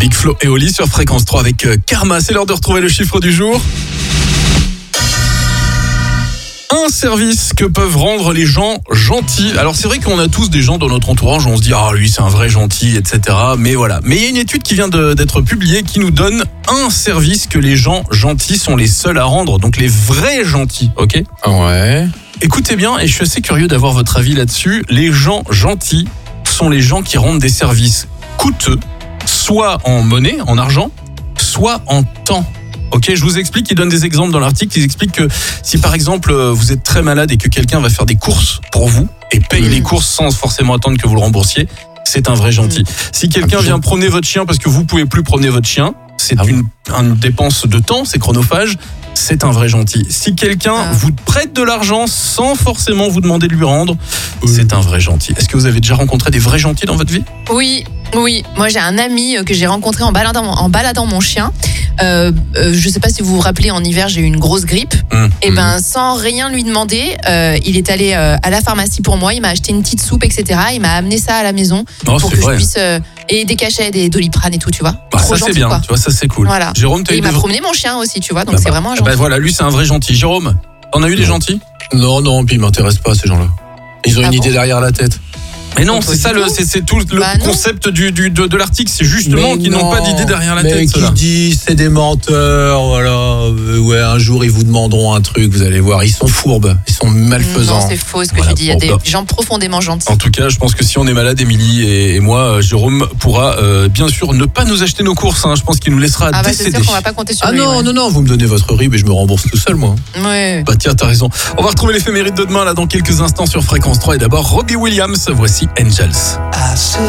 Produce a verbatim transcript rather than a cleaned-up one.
Big Flo et Oli sur Fréquence trois avec Karma. C'est l'heure de retrouver le chiffre du jour. Un service que peuvent rendre les gens gentils. Alors c'est vrai qu'on a tous des gens dans notre entourage où on se dit « Ah lui c'est un vrai gentil, et cetera » Mais voilà. Mais il y a une étude qui vient de, d'être publiée qui nous donne un service que les gens gentils sont les seuls à rendre. Donc les vrais gentils, ok ? Ouais. Écoutez bien, et je suis assez curieux d'avoir votre avis là-dessus. Les gens gentils sont les gens qui rendent des services coûteux, soit en monnaie, en argent, soit en temps. Ok, je vous explique, ils donnent des exemples dans l'article. Ils expliquent que si par exemple vous êtes très malade et que quelqu'un va faire des courses pour vous et paye mmh. les courses sans forcément attendre que vous le remboursiez, c'est un vrai gentil. Mmh. Si quelqu'un ah, vient promener votre chien parce que vous pouvez plus promener votre chien, c'est ah, une, une dépense de temps, c'est chronophage, c'est un vrai gentil. Si quelqu'un ah. vous prête de l'argent sans forcément vous demander de lui rendre, mmh. c'est un vrai gentil. Est-ce que vous avez déjà rencontré des vrais gentils dans votre vie ? Oui, oui. Moi j'ai un ami que j'ai rencontré en baladant, en baladant mon chien. Euh, euh, je sais pas si vous vous rappelez, en hiver j'ai eu une grosse grippe. Mmh. Et ben sans rien lui demander, euh, il est allé euh, à la pharmacie pour moi. Il m'a acheté une petite soupe, et cetera. Il m'a amené ça à la maison oh, pour que vrai. je puisse euh, et des cachets, des Doliprane et tout, tu vois. Bah, Trop ça gentil, c'est bien, quoi. Tu vois, ça c'est cool. Voilà. Jérôme, t'as et eu il m'a des... promené mon chien aussi, tu vois. Donc bah, c'est bah, vraiment un gentil. Bah voilà, lui c'est un vrai gentil. Jérôme, t'en as eu des gentils ? Non, non, puis ils m'intéressent pas ces gens-là. Ils ont ah une bon idée derrière la tête. Mais non, c'est ça, le, c'est, c'est tout le bah concept du, du, de, de l'article, c'est justement mais qu'ils non, n'ont pas d'idée derrière la mais tête. Mais qui cela. dit, c'est des menteurs, voilà. Euh, ouais, un jour ils vous demanderont un truc, vous allez voir, ils sont fourbes, ils sont malfaisants. Non, c'est faux ce que voilà, tu dis. Il y a bon, des bah. gens profondément gentils. En tout cas, je pense que si on est malade, Émilie et, et moi, Jérôme pourra euh, bien sûr ne pas nous acheter nos courses. Hein. Je pense qu'il nous laissera ah bah, décéder. c'est sûr qu'on va pas compter sur ah lui. non, ouais. non, non, vous me donnez votre R I B et je me rembourse tout seul, moi. Ouais. Bah tiens, t'as raison. On va retrouver l'éphéméride de demain là dans quelques instants sur Fréquence trois et d'abord Robbie Williams. Voici Angels.